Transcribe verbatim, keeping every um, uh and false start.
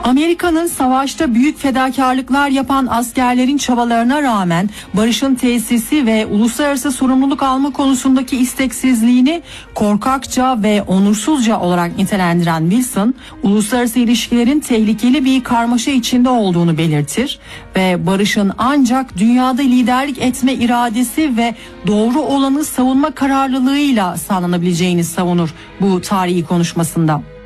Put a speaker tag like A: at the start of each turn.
A: Amerika'nın savaşta büyük fedakarlıklar yapan askerlerin çabalarına rağmen barışın tesisi ve uluslararası sorumluluk alma konusundaki isteksizliğini korkakça ve onursuzca olarak nitelendiren Wilson, uluslararası ilişkilerin tehlikeli bir karmaşa içinde olduğunu belirtir ve barışın ancak dünyada liderlik etme iradesi ve doğru olanı savunma kararlılığıyla sağlanabileceğini savunur bu tarihi konuşmasında.